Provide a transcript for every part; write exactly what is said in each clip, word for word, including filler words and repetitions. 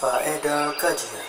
Faedah kajian.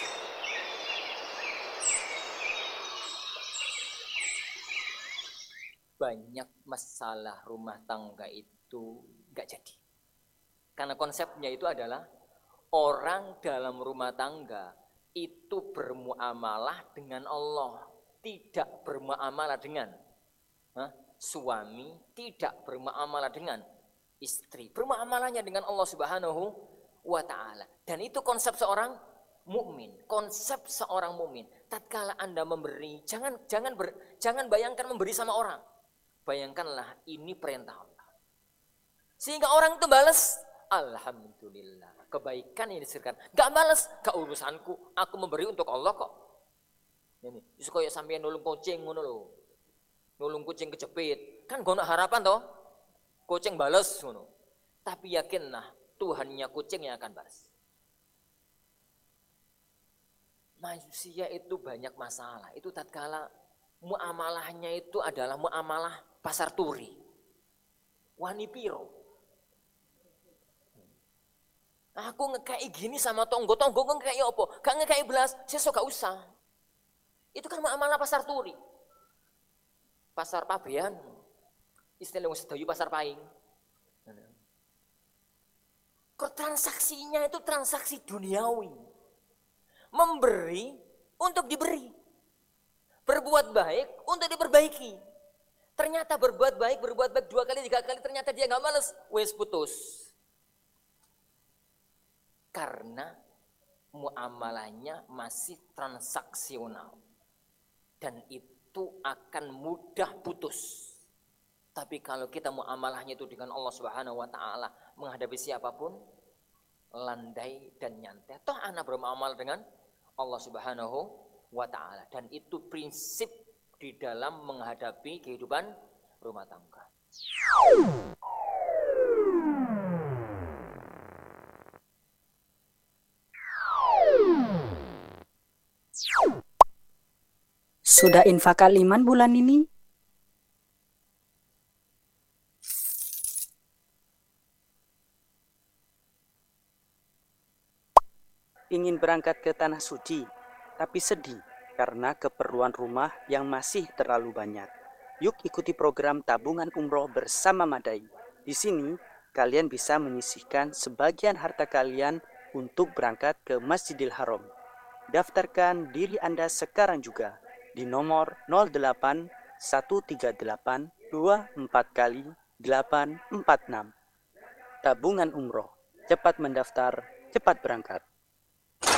Banyak masalah rumah tangga itu gak jadi. Karena konsepnya itu adalah orang dalam rumah tangga itu bermuamalah dengan Allah, tidak bermuamalah dengan huh? suami, tidak bermuamalah dengan istri, bermuamalahnya dengan Allah Subhanahu wa taala. Dan itu konsep seorang mukmin, konsep seorang mukmin. Tatkala Anda memberi, jangan jangan ber, jangan bayangkan memberi sama orang. Bayangkanlah ini perintah Allah. Sehingga orang itu balas, alhamdulillah, kebaikan yang disirkan. Gak balas, gak urusanku, aku memberi untuk Allah kok. Ini, isu koyo sampeyan nulung kucing ngono lho. Nulung kucing kejepit, kan gak ada harapan toh. Kucing balas ngono. Tapi yakinlah Tuhannya kucing yang akan balas. Manusia itu banyak masalah. Itu tatkala muamalahnya itu adalah muamalah pasar turi. Wani piro. Aku ngekei gini sama tonggo-tonggo ngekei apa? Gak ngekei belas, sesok gak usah. Itu kan muamalah pasar turi. Pasar pabean. Istilah wong sedayu pasar paing. Transaksinya itu transaksi duniawi. Memberi untuk diberi. Berbuat baik untuk diperbaiki. Ternyata berbuat baik, berbuat baik dua kali, tiga kali, ternyata dia gak males. Wes putus. Karena muamalahnya masih transaksional. Dan itu akan mudah putus. Tapi kalau kita muamalahnya itu dengan Allah Subhanahu wa taala, menghadapi siapapun landai dan nyantai. Toh anak bermuamalah dengan Allah Subhanahu wa taala, dan itu prinsip di dalam menghadapi kehidupan rumah tangga. Sudah infak kaliman bulan ini? Ingin berangkat ke tanah suci, tapi sedih karena keperluan rumah yang masih terlalu banyak. Yuk ikuti program tabungan umroh bersama Madai. Di sini, kalian bisa menyisihkan sebagian harta kalian untuk berangkat ke Masjidil Haram. Daftarkan diri Anda sekarang juga di nomor nol delapan satu tiga delapan dua empat kali delapan empat enam. Tabungan umroh, cepat mendaftar, cepat berangkat.